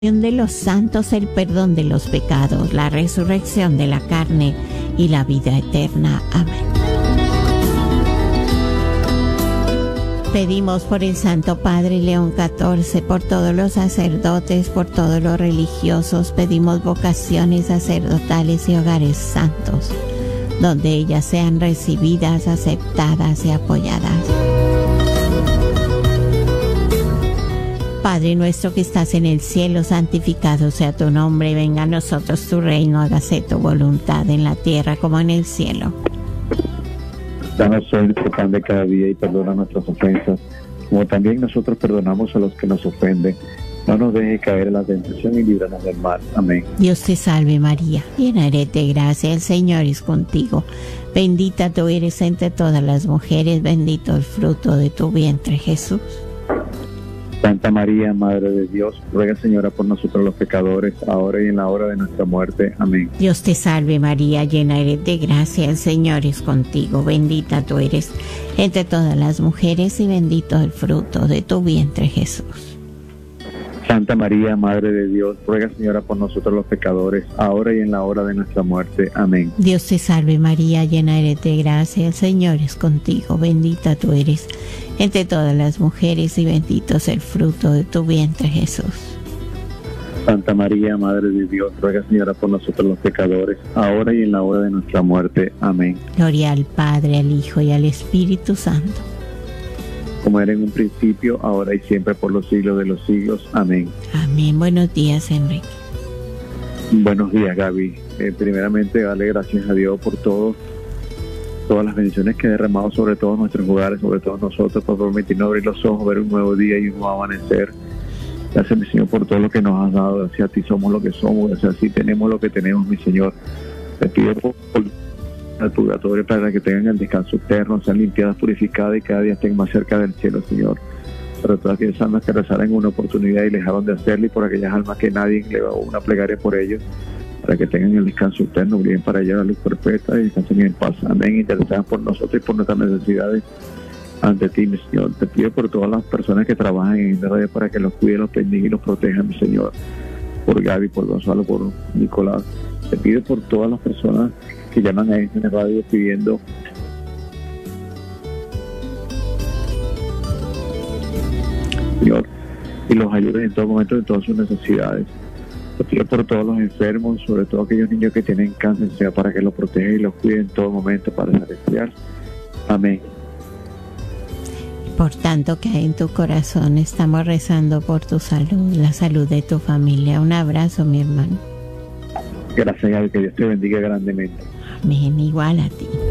de los santos, el perdón de los pecados, la resurrección de la carne y la vida eterna. Amén. Pedimos por el Santo Padre León XIV, por todos los sacerdotes, por todos los religiosos. Pedimos vocaciones sacerdotales y hogares santos, donde ellas sean recibidas, aceptadas y apoyadas. Padre nuestro que estás en el cielo, santificado sea tu nombre, venga a nosotros tu reino, hágase tu voluntad en la tierra como en el cielo. Danos hoy nuestro pan de cada día y perdona nuestras ofensas, como también nosotros perdonamos a los que nos ofenden. No nos dejes caer en la tentación y líbranos del mal. Amén. Dios te salve María, llena eres de gracia, el Señor es contigo. Bendita tú eres entre todas las mujeres, bendito el fruto de tu vientre Jesús. Santa María, Madre de Dios, ruega, Señora, por nosotros los pecadores, ahora y en la hora de nuestra muerte. Amén. Dios te salve María, llena eres de gracia, el Señor es contigo. Bendita tú eres entre todas las mujeres y bendito el fruto de tu vientre Jesús. Santa María, Madre de Dios, ruega, Señora, por nosotros los pecadores, ahora y en la hora de nuestra muerte. Amén. Dios te salve María, llena eres de gracia, el Señor es contigo. Bendita tú eres entre todas las mujeres y bendito es el fruto de tu vientre Jesús. Santa María, Madre de Dios, ruega, Señora, por nosotros los pecadores, ahora y en la hora de nuestra muerte. Amén. Gloria al Padre, al Hijo y al Espíritu Santo, como era en un principio, ahora y siempre, por los siglos de los siglos. Amén. Amén. Buenos días, Enrique. Buenos días, Gaby. Primeramente, darle gracias a Dios por todas las bendiciones que ha derramado sobre todos nuestros hogares, sobre todos nosotros, por permitirnos abrir los ojos, ver un nuevo día y un nuevo amanecer. Gracias, mi Señor, por todo lo que nos has dado. Gracias a ti somos lo que somos. Gracias a ti tenemos lo que tenemos, mi Señor. Te pido por al purgatorio para que tengan el descanso eterno, sean limpiadas, purificadas y cada día estén más cerca del cielo, Señor. Para todas aquellas almas que rezaron en una oportunidad y dejaron de hacerlo, y por aquellas almas que nadie le va una plegaria por ellos, para que tengan el descanso eterno, brillen para allá la luz perfecta y descansen en paz. Amén. Intercedan por nosotros y por nuestras necesidades ante ti, mi Señor. Te pido por todas las personas que trabajan en esta radio para que los cuiden, los bendiga y los protejan, mi Señor. Por Gaby, por Gonzalo, por Nicolás. Te pido por todas las personas que llaman a esta radio pidiendo Señor, y los ayudes en todo momento en todas sus necesidades. Te pido por todos los enfermos, sobre todo aquellos niños que tienen cáncer, sea para que los proteja y los cuide en todo momento para desear. Amén. Por tanto que hay en tu corazón, estamos rezando por tu salud, la salud de tu familia. Un abrazo, mi hermano. Gracias, Gaby, que Dios te bendiga grandemente. Amén, igual a ti.